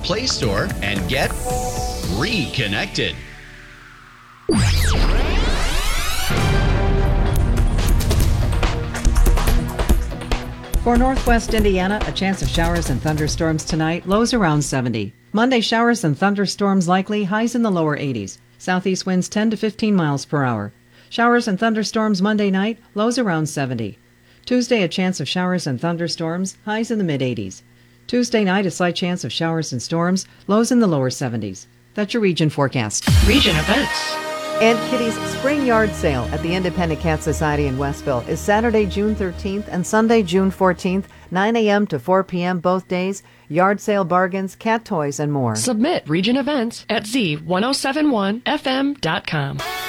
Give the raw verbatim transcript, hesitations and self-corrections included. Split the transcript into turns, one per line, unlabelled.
Play Store and get reconnected.
For northwest Indiana, a chance of showers and thunderstorms tonight, lows around seventy. Monday, showers and thunderstorms likely, highs in the lower eighties. Southeast winds ten to fifteen miles per hour. Showers and thunderstorms Monday night, lows around seventy. Tuesday, a chance of showers and thunderstorms, highs in the mid-eighties. Tuesday night, a slight chance of showers and storms, lows in the lower seventies. That's your region forecast.
Region events.
Aunt Kitty's Spring Yard Sale at the Independent Cat Society in Westville is Saturday, June thirteenth and Sunday, June fourteenth, nine a.m. to four p.m. both days. Yard sale bargains, cat toys, and more.
Submit region events at z ten seventy-one f m dot com.